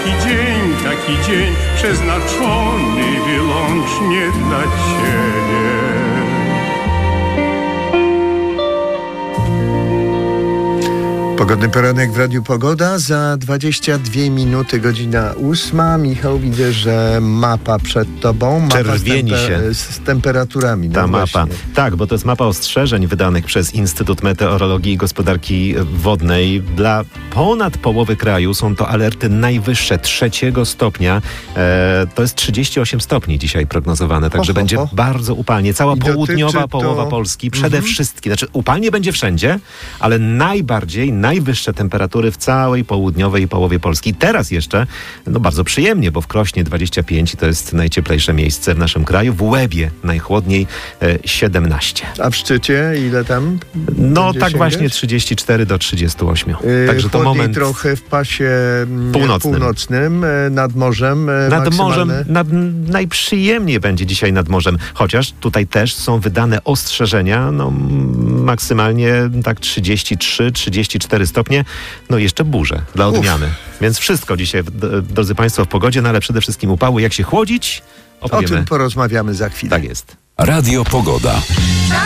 taki dzień przeznaczony wyłącznie dla Ciebie. Pogodny poranek w Radiu Pogoda. Za 22 minuty, godzina 8. Michał, widzę, że mapa przed tobą. Mapa czerwieni się z temperaturami. Ta właśnie. mapa. Tak, bo to jest mapa ostrzeżeń wydanych przez Instytut Meteorologii i Gospodarki Wodnej. Dla ponad połowy kraju są to alerty najwyższe 3 stopnia. To jest 38 stopni dzisiaj prognozowane, także będzie bardzo upalnie. Cała południowa połowa Polski przede wszystkim. Znaczy upalnie będzie wszędzie, ale najwyższe temperatury w całej południowej połowie Polski. Teraz jeszcze, bardzo przyjemnie, bo w Krośnie 25 to jest najcieplejsze miejsce w naszym kraju. W Łebie najchłodniej 17. A w Szczycie ile tam? Tak właśnie 34 do 38. Także to moment trochę w pasie północnym nad morzem. Najprzyjemniej będzie dzisiaj nad morzem. Chociaż tutaj też są wydane ostrzeżenia, maksymalnie tak 33-34 stopnie, jeszcze burze dla odmiany. Więc wszystko dzisiaj, drodzy Państwo, w pogodzie, ale przede wszystkim upały. Jak się chłodzić? O tym porozmawiamy za chwilę. Tak jest. Radio Pogoda.